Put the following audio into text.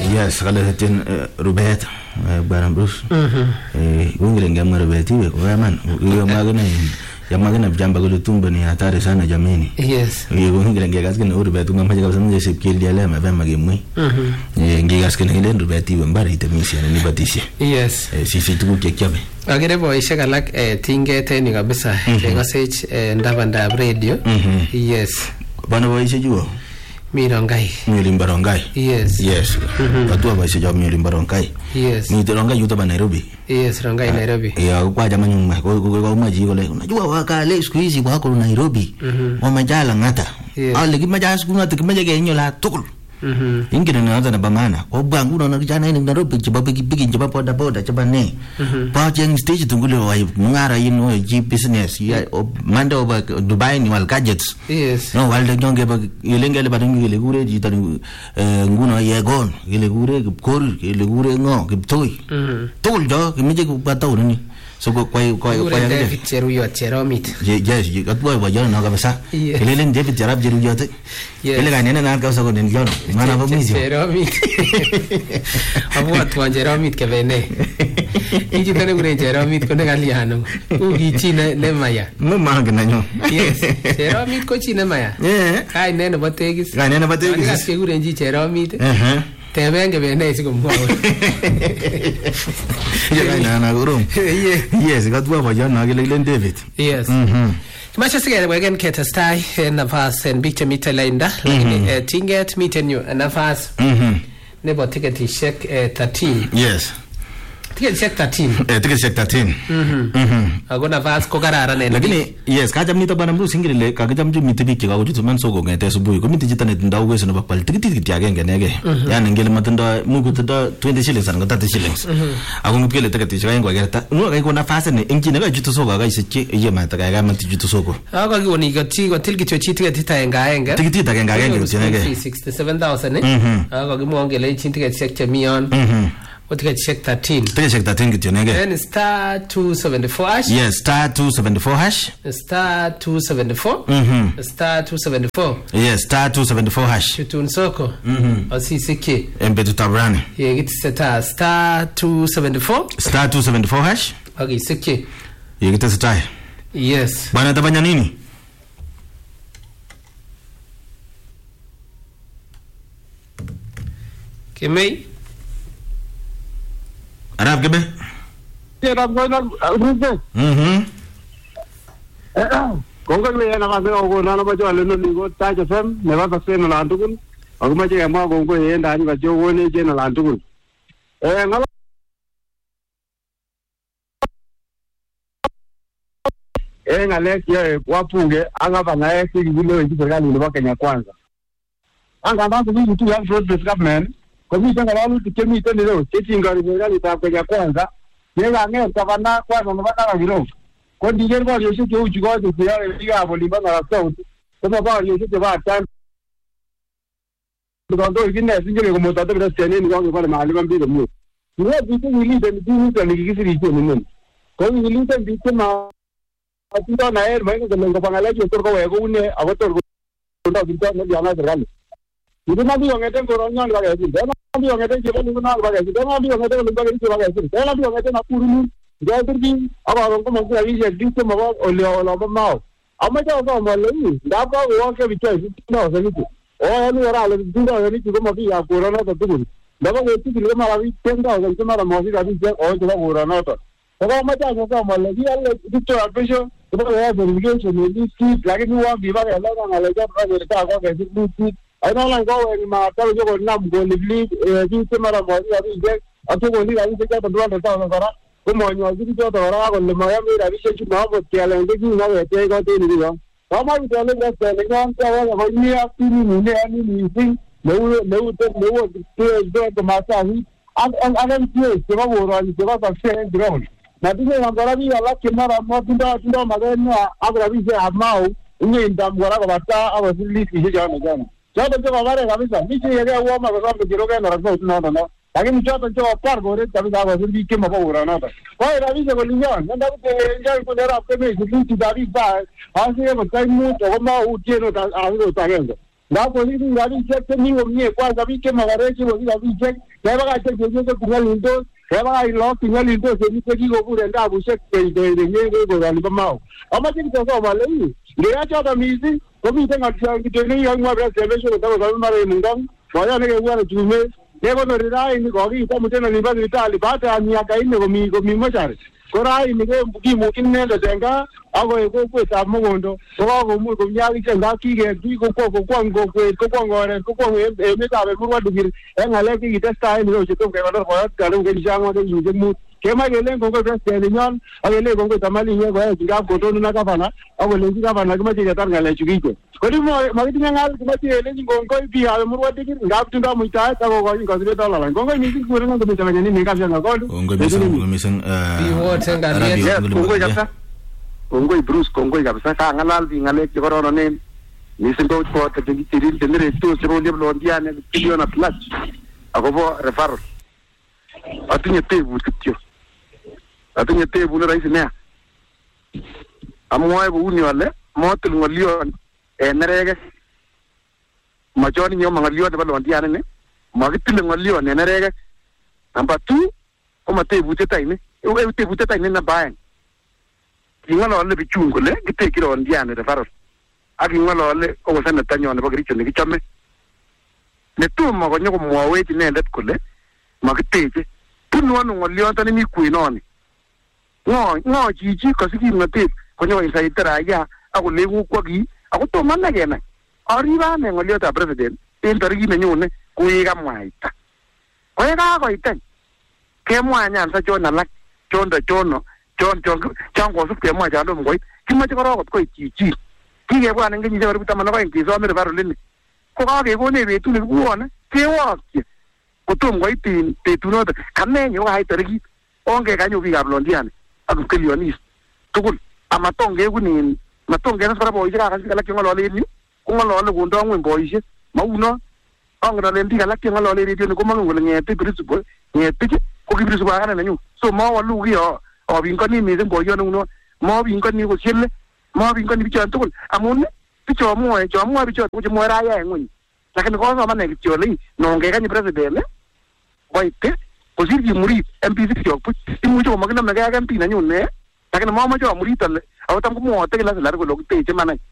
Yes, kale ten Rubet Bwana Bruce. Wengine ngamwa Rubet iwe kwa man. Ya magana vijamba kule tumbo ni hatari sana jameni. Yes. Wengine ngegaske na Rubet ngamaje kabisa mje sipkili ya lema vema gemwe. Ngegaske na ile Rubet iwe mbari itamisi ya nibatishe. Yes. Sisi tukuke kiabe. Agere boishek alak tingete ni kabisa lekosech ndabandab radio. Yes. Bana boishek juo. Mirongai. Rongai. Yes. Yes. Watu boishek jao Rongai. Yes. Ni Rongai yuta ba Nairobi. Yes, Rongai Nairobi. Ya kwa jamani nyuma kwa maji kule. Unajua wakale siku hizi wako Nairobi. Wamejala ngata. Ale kimaja siku ngata kimaja genyola tukul. Ingine naanza na bamana obwangu na kijana ni Nairobi chibabu kibigi chibabu boda chabane pa jeng stage tungule wa ngara yino ji business ya manda oba Dubai ni wal gadgets. Yes. No wal de jonge ba yelengele badingi ile gure ji tan nguno yegon ile gure kor ile gure ngo kiptoi tul do kimije kupata ni so kwa David Cheruyot Cheromit. Yes, katwa wajana na kabisa ile len David Cheruyot ile ganene na kabisa ko ni jono mana ba mizi Cheromit abu atwa Cheromit kebene iji tane gure Cheromit ko ne galiano ugi chine ne maya no manga na nyo. Yes, Cheromit ko chine maya kai ne no bategis kasi gure nji Cheromit Tebenge bene siko mwa. Na gurum. Yes, katwa wajana ile David. Yes. Kimasha sige wegen ketastai nafas en big mita lenda lakini tinget miten yu nafas nebo ticket shek 13. Yes. Ticket shek 13. Ticket shek 13. Ago nafas ko kararan en. Lakini yes kaja mita bana Bruce ingile kaja mju mita biki ka kujutu man soko ngete asubuhi ko mita jitane ndau weso no bakpal ticket yagenge nege. Yani ngile matanda mugu tada 20 shillings and 30 shillings. Ago ngile ticket shek ngwa gerta. No kai ko nafas ne ingine ka jutu soko ga isike ye mata ga mata jutu soko. Ago ki woni gati ko tilki chochi ticket taenga. Ticket taenga nege. 67,000. Ago ki mo ngile ticket shek chemion. What ticket check 13? Ticket check 13 kitu nege. Then star 274 hash. Yes, star 274 hash. Star 274. Star 274. Yes, star 274 hash. Shutun soko. Osisiki. Embedu tabrani. Yeah, it's star 274. Star 274 hash. Okay, siki. Yeah, it's star. Yes. Bana tabanya nini? Kemei. Arab kebe? Arab goina Bruce. Kongo le na ka go na ba jo le no ni go ta je fem ne ba ka se na landukun. Aguma je ma gongo ye nda ni ba jo woni je na landukun. Ngala ngale ye wapunge angaba na ye kigilo nji serikali ni ba Kenya kwanza. Anga bantu ni tu ya broad based government. Komita ngalalu tikemita leo chingari serikali ta Kenya kwanza. Yega ngeo tabana kwa no bana ngiro. Ko ndiger ko yoshe ke uji ko de ya liga boliba na raso. Ko ba yoshe ke ba tan. Ndo igine sinjele ko mota de tene ni ko ba mali ban bi de mu. Ni bi tu ni de ni ni ni kisiri ko ni. Ko ni ni de bi ma atindo na er mai ko ngo pangala jo ko wego une agotor ko ndo bi to no yana serikali. Itu nabi yang ada korongnya ni bagai sih. Nabi yang ada jalan ni mana bagai sih. Nabi yang ada lembaga ni bagai sih. Nabi yang ada nak urus. Jadi pergi. Apa orang tu mungkin lagi jadi tu mahu oleh apa mau. Amma jauh kau malu ni. Dapat orang ke bicara itu. No, segitu. Oh, ni orang lagi tinggal ni juga mesti ya corona tu tu. Dapat itu juga malah tinggal orang tu malah masih ada bicara oh juga corona tu. Kalau macam kau malu dia itu apa sih? Kalau ya verification ni sih lagi ni orang biar Allah kan Allah jawab kita kau kasi ni. I don't like going my tell you not going to leave Timara I told you I get the blood of come on, you are going to the Miami, I wish you know what Kiel and taking away take out any. How much you telling us that about me after anything? No, the Masahi and I'm curious to on the sharing ground. Now, this is I'm going to be a lucky mother, more to know my other have now in them whatever I was leaving again. Joto cho bare kabisa mimi yeye uoma kwa sababu kiroga na rafu tunaona lakini joto cho par gore kabisa kwa sababu kima kwa urana kwa hiyo kabisa kwa linyo nenda kutenga kwa dara kwa mimi kitu davi ba hasi hapo time mtu kama utieno tango Ngapo hivi rabishek chemi komie kwanza biik chemakorechi ko rabishek kebakach chepyosok konyolildos kebakach lagok chenyolildos chemite kikobur en tabushek koyoni bo Mau. Amache kityo ale ngeya choto missing komiten ng'atyo kityo nekikakimwa president kotakosobe mbarengung boyot nekebwone chume nekonori raini kokiit amuten olimbo sipitali baada ya miaka 4 komi mochari ko raini kimukyin inendet en gaa akoik kokwetab Mogondo kokakomuch komie akichek ngap kokwong kokwet kokwong oret kokwong emetab Emurua Dugir en ng'alek chekitestai en ireu chetom kekonor boyot karibu kenyisiek 4 kenyisiek 5 kemach kelen kongoi president nenyon akelen kongoi Tamalinye koyai ngap kotonon ak gavana akolenji gavana kimoche ketar ng'alechu kike kodi makitinye ng'al kimoche kelenji kongoi biikab Emurua Dugir ngap tindoi muitaet akokochin kosibet ololany kongoi missing kurenon komiten kenyin kapchang akol kongoi missing kongoi kabisa kongoi Bruce kongoi kabisa kang'alal biik ng'alek chekororonen missing ko boto chekichirin chenerestos chebo Londiane Kilion at large akobo referral atinye tebut kityo atinye tebut rais nea amwoe kouni ale motil ng'olion en nerekek machon inyo ng'oliot nebo Londiane ni makitile ng'olion en nerekek. Number 2 ko tebutiet aini number 1 king'olole bichun kole kitekyi Londiane referral ak king'olole ko seneta nyon nebo Kericho nekichome netomo konyo komwowech inendet kole makiteche bunu ano ng'oliondoni mi kwenoni ng'o chichi kosikimnotet konyo koinsaite raia akole kukwo kii ako tomo ane kenai aribe ane ng'oliotab president en tarikit nenyone koyekamwaita koyekakoitany kemwa nyansa chon alak chon kosup kemwa chandom koit kimoche korokot koit chichi kikebwan en kenyisiek karibu 12 kesome referral ini ko kakekonech betut nekibwone kewokyi kotom koit betunoto kamenyo kokait tarikit ongekanyo biikab Londiane ak Kilionis tugul amatongekun matongenas kora boisiek ak alak cheng'olole en yu kong'olole kondo ng'weny boisiek mauno angen ale biik alak cheng'olole redio ni komong'en kole ng'ete principal ng'etich ko ki principal akane nenyu so mawalu ki obingoni missing boiyoni uno mobingoni kosiele mobingoni bichon tugul amun bicho mwoe bichon ko chemwoe raia en ng'weny lakini kosomane kityo ole nongekanye president koite kosir kimurit MP kityok buch imuche komakinomegei ak MP nenyun lakini mamoche amurit ale ako tam komwote kila silari kole okiteche manai